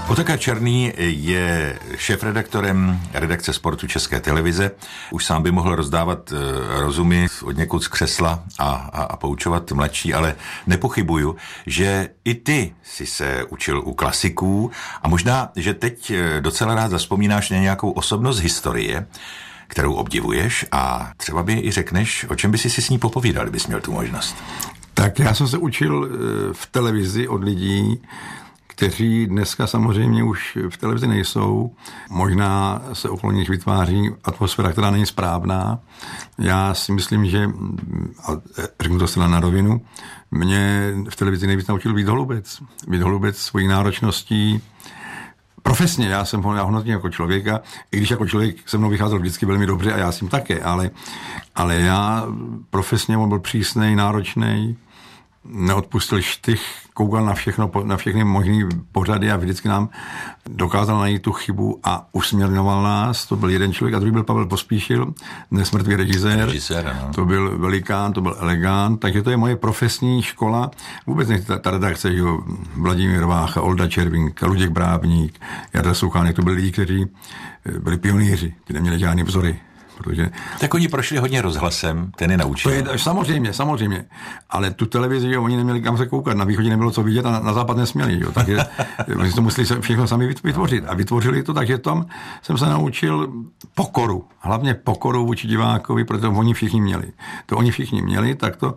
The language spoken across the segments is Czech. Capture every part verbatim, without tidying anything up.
Otakar Černý je šéfredaktorem redakce sportu České televize. Už sám by mohl rozdávat rozumy od někud z křesla a, a, a poučovat mladší, ale nepochybuju, že i ty si se učil u klasiků a možná, že teď docela rád zavzpomínáš na nějakou osobnost historie, kterou obdivuješ a třeba by i řekneš, o čem by si si s ní popovídal, kdybys měl tu možnost. Tak já jsem se učil v televizi od lidí, kteří dneska samozřejmě už v televizi nejsou. Možná se okolo nich vytváří atmosféra, která není správná. Já si myslím, že, a řeknu to zcela na rovinu, mě v televizi nejvíc naučil Vít Holubec. Vít Holubec svojí náročností, profesně, já jsem ho hodnotím jako člověka, i když jako člověk se mnou vycházel vždycky velmi dobře a já s tím také, ale, ale já profesně on byl přísnej, náročnej, neodpustil štych, koukal na všechno, na všechny možný pořady a vždycky nám dokázal najít tu chybu a usměrňoval nás. To byl jeden člověk a druhý byl Pavel Pospíšil, dnes mrtvý režisér. režisér no. To byl velikán, to byl elegant, takže to je moje profesní škola. Vůbec ne ta, ta redakce, že Vladimír Vácha, Olda Červinka, Luděk Brábník, Jarda Suchánek, to byli lidi, kteří byli pionýři, ti neměli žádný vzory. Protože... Tak oni prošli hodně rozhlasem, ten je naučil. To je, samozřejmě, samozřejmě. Ale tu televizi, jo, oni neměli kam se koukat, na východě nebylo co vidět a na, na západ nesměli. Jo. Takže oni to museli všechno sami vytvořit. A vytvořili to, takže tam jsem se naučil pokoru. Hlavně pokoru vůči divákovi, protože oni všichni měli. To oni všichni měli, tak to.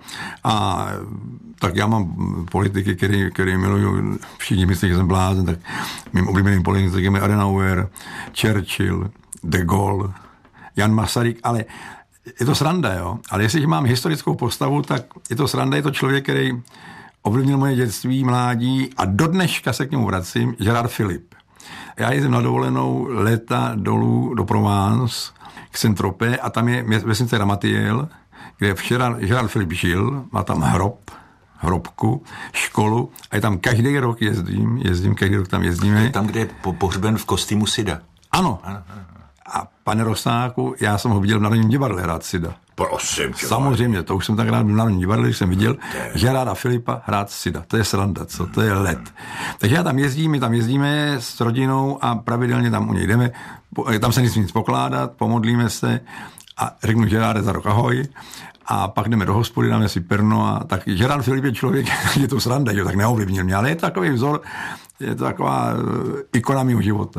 A tak já mám politiky, který, který miluju, všichni myslí, že jsem blázen, tak mým oblíbeným politikem je Adenauer, Churchill, de Gaulle, Jan Masaryk, ale je to sranda, jo. Ale jestliže mám historickou postavu, tak je to sranda, je to člověk, který ovlivnil moje dětství, mládí a do dneška se k němu vracím, Gérard Philippe. Já jezdím na dovolenou léta dolů do Provence, k Saint-Tropez a tam je vesnice Ramatiel, kde včera Gérard Philippe žil, má tam hrob, hrobku, školu a je tam každý rok jezdím, jezdím, každý rok tam jezdíme. Je tam, kde je pohřben v kostýmu Sida. Ano. ano, ano. A pane Rosáku, já jsem ho viděl v Národním divadle hrát Sida. Prosím tě. Samozřejmě, to už jsem tak rád v Národním divadle, když jsem viděl Gérarda Philippa hrát Sida. To je sranda, co? To je let. Takže já tam jezdím, my tam jezdíme s rodinou a pravidelně tam u něj jdeme. Tam se nic nic pokládat, pomodlíme se a řeknu Gérarde za rok ahoj. A pak jdeme do hospody, dáme si perno a tak Gérard Philippe je člověk, je to sranda, jo, tak neovlivnil mě, ale je to takový vzor, je to taková ikona mého života.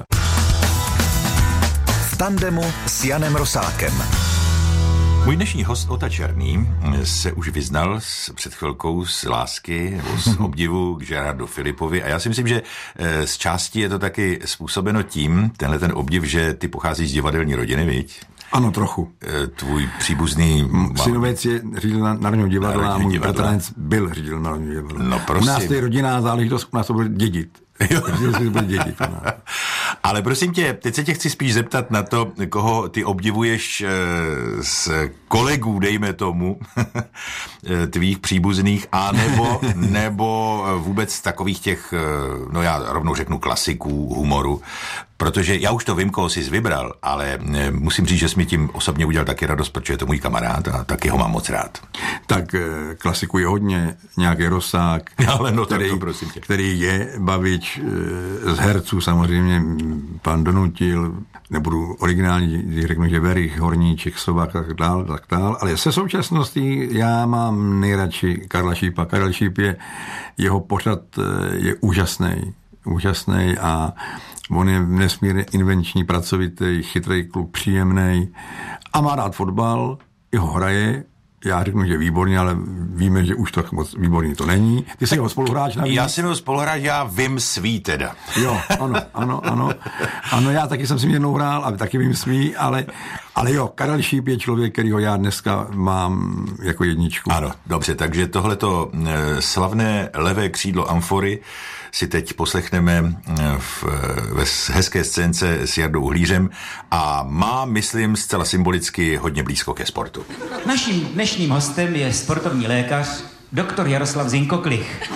Tandemu s Janem Rosákem. Můj dnešní host Ota Černý se už vyznal s, před chvilkou z lásky nebo z obdivu k Gérardu Philippovi a já si myslím, že z části je to taky způsobeno tím, tenhle ten obdiv, že ty pocházíš z divadelní rodiny, viď? Ano, trochu. Tvůj příbuzný... Synovec je řídil Národního divadla a můj bratranec byl řídil Národního divadla. No prosím. U nás to je rodinná záležitost, u nás to bude dědit. Jo. dědit Ale prosím tě, teď se tě chci spíš zeptat na to, koho ty obdivuješ z kolegů, dejme tomu, tvých příbuzných, a nebo, nebo vůbec takových těch, no já rovnou řeknu klasiků humoru, protože já už to vím, koho jsi vybral, ale musím říct, že jsi mi tím osobně udělal taky radost, protože je to můj kamarád a taky ho mám moc rád. Tak klasiku je hodně, nějaký Rosák, ale no, který, to, prosím tě. který je Babič, z herců samozřejmě pan Donutil, nebudu originální, když řeknu, že Verich, Horníček, Sobák, tak dál, tak dál, ale se současností já mám nejradši Karla Šípa. Karel Šíp je, jeho pořad je úžasný, úžasný a on je nesmírně invenční, pracovitý, chytrý kluk, příjemný a má rád fotbal, jeho hraje. Já řeknu, že výborně, ale víme, že už to moc výborný to není. Ty jsi jeho spoluhráč navíc? Já jsem jeho spoluhráč, já vím svý teda. Jo, ano, ano, ano. Ano, já taky jsem si jednou hrál a taky vím svý, ale, ale jo, Karel Šíp je člověk, kterýho já dneska mám jako jedničku. Ano, dobře, takže tohleto slavné levé křídlo Amfory si teď poslechneme v, ve hezké scénce s Jardou Uhlířem a má, myslím, zcela symbolicky hodně blízko ke sportu. Naším dnešním hostem je sportovní lékař doktor Jaroslav Zinkoklich,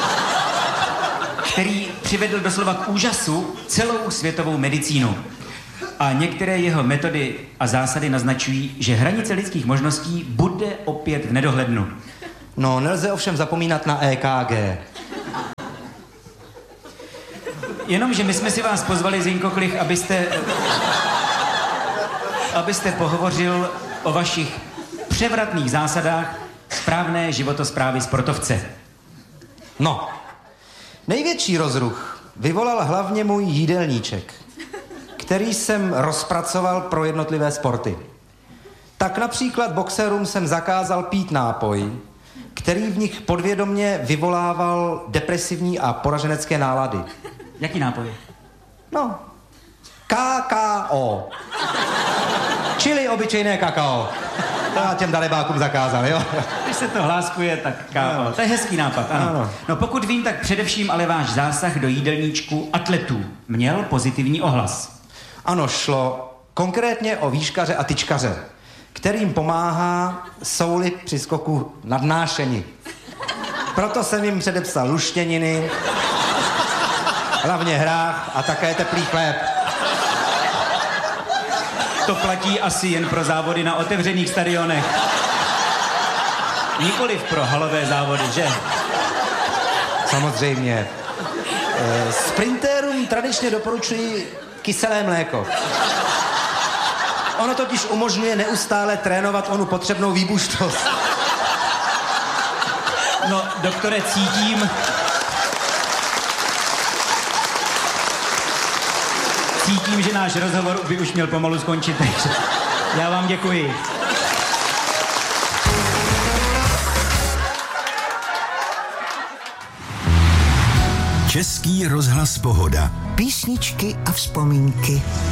který přivedl doslova k úžasu celou světovou medicínu. A některé jeho metody a zásady naznačují, že hranice lidských možností bude opět v nedohlednu. No, nelze ovšem zapomínat na E K G. Jenomže my jsme si vás pozvali, Zdenko Klich, abyste... abyste pohovořil o vašich převratných zásadách správné životosprávy sportovce. No, největší rozruch vyvolal hlavně můj jídelníček, který jsem rozpracoval pro jednotlivé sporty. Tak například boxerům jsem zakázal pít nápoj, který v nich podvědomě vyvolával depresivní a poraženecké nálady. Jaký nápoj? No, K K O. Čili obyčejné kakao. To já těm darebákům zakázal, jo? Když se to hláskuje, tak kámo. No. To je hezký nápad, ano. ano. No pokud vím, tak především ale váš zásah do jídelníčku atletů měl pozitivní ohlas. Ano, šlo konkrétně o výškaře a tyčkaře, kterým pomáhá souli při skoku nadnášení. Proto jsem jim předepsal luštěniny, hlavně hrách a také teplý chléb. To platí asi jen pro závody na otevřených stadionech. Nikoliv pro halové závody, že? Samozřejmě. E, sprintérům tradičně doporučuji kyselé mléko. Ono totiž umožňuje neustále trénovat onu potřebnou výbušnost. No, doktore, cítím... Cítím, že náš rozhovor by už měl pomalu skončit, takže já vám děkuji. Český rozhlas Pohoda. Písničky a vzpomínky.